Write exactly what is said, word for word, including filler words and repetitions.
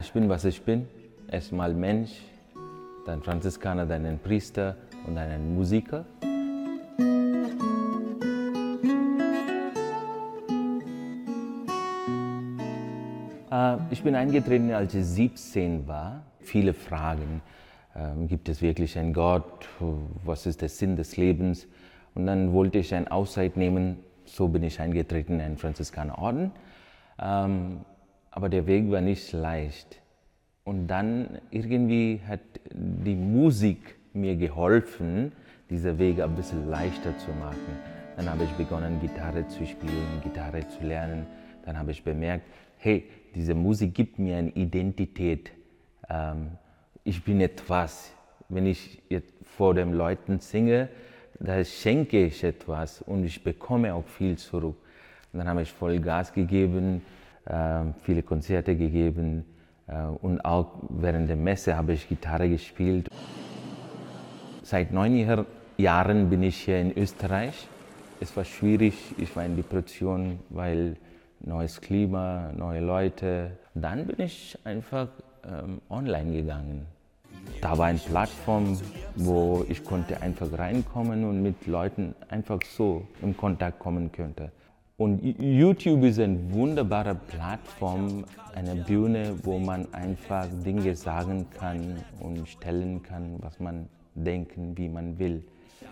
Ich bin, was ich bin. Erstmal Mensch, dann Franziskaner, dann ein Priester und dann ein Musiker. Ich bin eingetreten, als ich siebzehn war. Viele Fragen. Ähm, gibt es wirklich einen Gott? Was ist der Sinn des Lebens? Und dann wollte ich eine Auszeit nehmen. So bin ich eingetreten in einen Franziskanerorden. Ähm, aber der Weg war nicht leicht. Und dann irgendwie hat die Musik mir geholfen, diesen Weg ein bisschen leichter zu machen. Dann habe ich begonnen, Gitarre zu spielen, Gitarre zu lernen. Dann habe ich bemerkt, hey, diese Musik gibt mir eine Identität. Ähm, ich bin etwas. Wenn ich jetzt vor den Leuten singe, da schenke ich etwas und ich bekomme auch viel zurück. Und dann habe ich voll Gas gegeben, äh, viele Konzerte gegeben äh, und auch während der Messe habe ich Gitarre gespielt. Seit neun Jahren bin ich hier in Österreich. Es war schwierig, ich war in Depression, weil neues Klima, neue Leute. Dann bin ich einfach ähm, online gegangen. Da war eine Plattform, wo ich konnte einfach reinkommen und mit Leuten einfach so in Kontakt kommen könnte. Und YouTube ist eine wunderbare Plattform, eine Bühne, wo man einfach Dinge sagen kann und stellen kann, was man denken, wie man will.